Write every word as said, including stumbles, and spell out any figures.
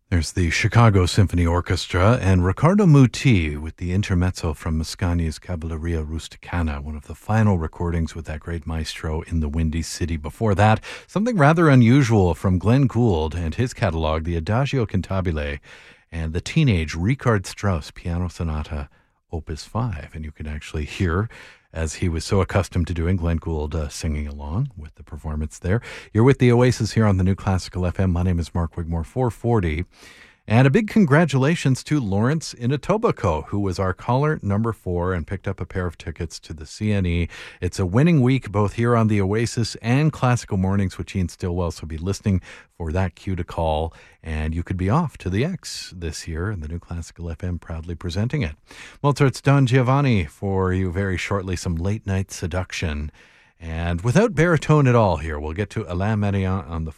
There's the Chicago Symphony Orchestra and Riccardo Muti with the intermezzo from Mascagni's Cavalleria Rusticana, one of the final recordings with that great maestro in the Windy City. Before that, something rather unusual from Glenn Gould and his catalog, the Adagio Cantabile and the teenage Richard Strauss Piano Sonata Opus five. And you can actually hear, as he was so accustomed to doing, Glenn Gould uh, singing along with the performance there. You're with the Oasis here on the New Classical F M. My name is Mark Wigmore, four forty. And a big congratulations to Lawrence in Etobicoke, who was our caller number four and picked up a pair of tickets to the C N E. It's a winning week both here on the Oasis and Classical Mornings with Gene Stillwell, so be listening for that cue to call. And you could be off to the X this year, and the New Classical F M proudly presenting it. Mozart's Don Giovanni for you very shortly, some late night seduction. And without baritone at all here, we'll get to Alain Mérian on the